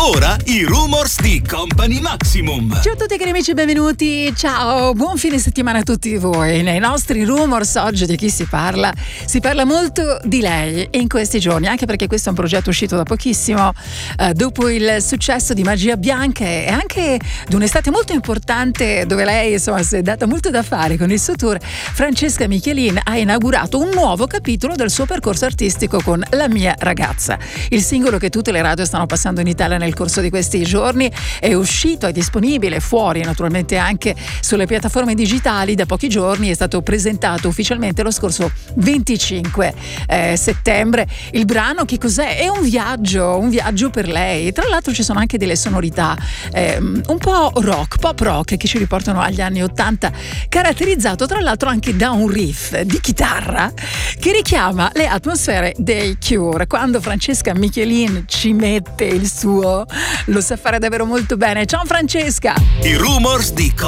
Ora i rumors di Company Maximum. Ciao a tutti cari amici, benvenuti, ciao, buon fine settimana a tutti voi. Nei nostri rumors oggi di chi si parla molto di lei in questi giorni, anche perché questo è un progetto uscito da pochissimo, dopo il successo di Magia Bianca e anche di un'estate molto importante dove lei insomma si è data molto da fare con il suo tour. Francesca Michelin ha inaugurato un nuovo capitolo del suo percorso artistico con La mia ragazza. Il singolo che tutte le radio stanno passando in Italia nel corso di questi giorni è uscito, è disponibile fuori naturalmente anche sulle piattaforme digitali da pochi giorni, è stato presentato ufficialmente lo scorso 25 settembre. Il brano che cos'è? È un viaggio per lei. Tra l'altro ci sono anche delle sonorità un po' rock, pop rock, che ci riportano agli anni 80, caratterizzato tra l'altro anche da un riff di chitarra che richiama le atmosfere dei Cure. Quando Francesca Michelin ci mette il suo, lo sa fare davvero molto bene. Ciao Francesca! I rumors di